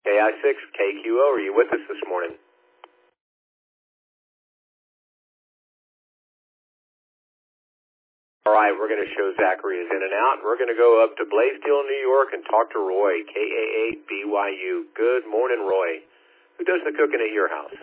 KI6, KQO, are you with us this morning? All right, we're going to show Zachary is in and out. We're going to go up to Blaisdell, New York, and talk to Roy, KA8BYU. Good morning, Roy. Who does the cooking at your house?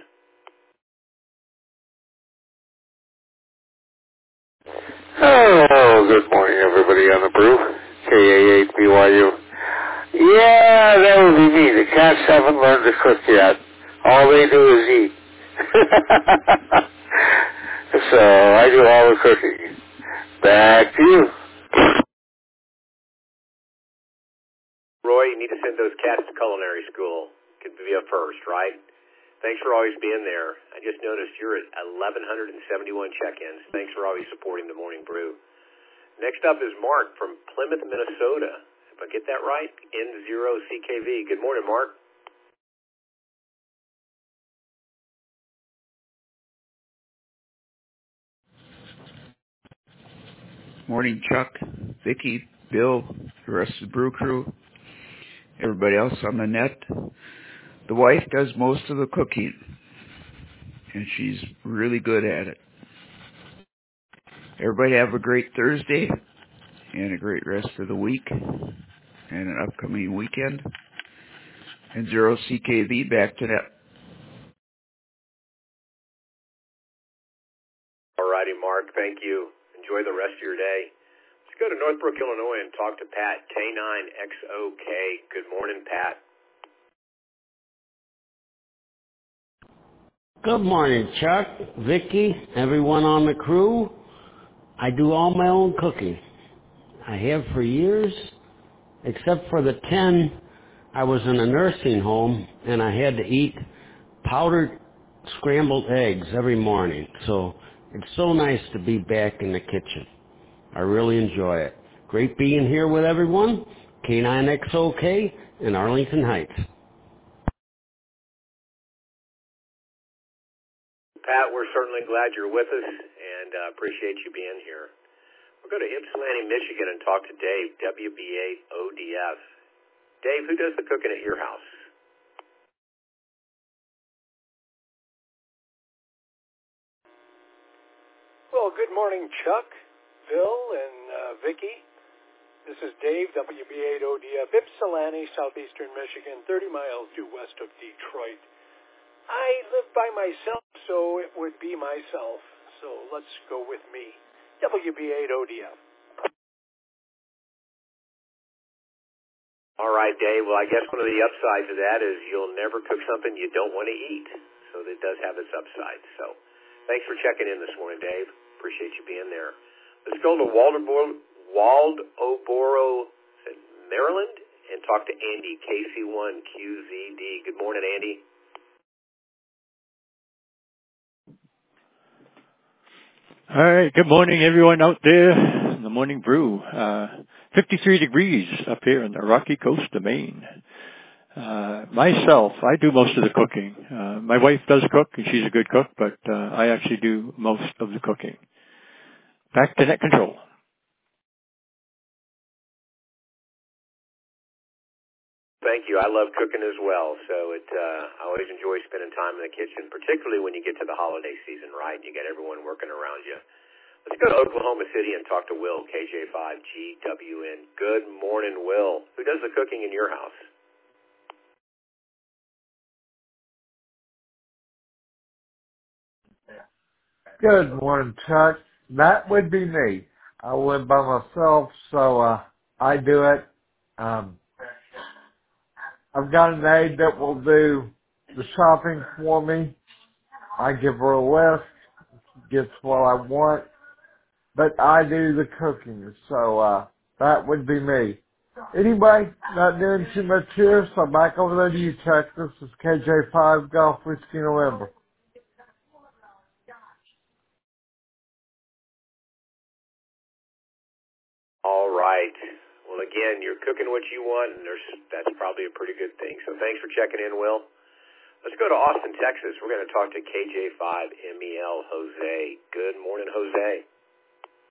Oh, good morning, everybody on the brew. KA8BYU. Yeah, that would be me. The cats haven't learned to cook yet. All they do is eat. So I do all the cooking. Back to you. Roy, you need to send those cats to culinary school. Could be a first, right? Thanks for always being there. I just noticed you're at 1,171 check-ins. Thanks for always supporting the Morning Brew. Next up is Mark from Plymouth, Minnesota. If I get that right, N0CKV. Good morning, Mark. Morning, Chuck, Vicki, Bill, the rest of the brew crew, everybody else on the net. The wife does most of the cooking, and she's really good at it. Everybody have a great Thursday and a great rest of the week and an upcoming weekend. And 0CKV back to net. All righty, Mark. Thank you. Enjoy the rest of your day. Let's go to Northbrook, Illinois, and talk to Pat, K9XOK. Good morning, Pat. Good morning, Chuck, Vicki, everyone on the crew. I do all my own cooking. I have for years, except for the 10 I was in a nursing home and I had to eat powdered scrambled eggs every morning. So it's so nice to be back in the kitchen. I really enjoy it. Great being here with everyone. K9XOK in Arlington Heights. Pat, we're certainly glad you're with us and appreciate you being here. We'll go to Ypsilanti, Michigan, and talk to Dave, WB8ODF. Dave, who does the cooking at your house? Well, good morning, Chuck, Bill, and Vicki. This is Dave, WB8ODF, Ypsilanti, southeastern Michigan, 30 miles due west of Detroit. I live by myself, so it would be myself. So let's go with me. WB8ODF. All right, Dave. Well, I guess one of the upsides of that is you'll never cook something you don't want to eat. So that does have its upside. So thanks for checking in this morning, Dave. Appreciate you being there. Let's go to Waldoboro, Maryland, and talk to Andy, KC1QZD. Good morning, Andy. All right, good morning, everyone out there in the Morning Brew. 53 degrees up here in the Rocky Coast of Maine. Myself, I do most of the cooking. My wife does cook, and she's a good cook, but I actually do most of the cooking. Back to net control. Thank you. I love cooking as well, so I always enjoy spending time in the kitchen, particularly when you get to the holiday season, right? You got everyone working around you. Let's go to Oklahoma City and talk to Will, KJ5GWN. Good morning, Will. Who does the cooking in your house? Good morning, Chuck. That would be me. I live by myself, so I do it. I've got an aide that will do the shopping for me. I give her a list, gets what I want, but I do the cooking, so that would be me. Anyway, not doing too much here, so back over there to you, Chuck. This is KJ5 Golf Whiskey November. All right. Well, again, you're cooking what you want, and that's probably a pretty good thing. So thanks for checking in, Will. Let's go to Austin, Texas. We're going to talk to KJ5MEL Jose. Good morning, Jose.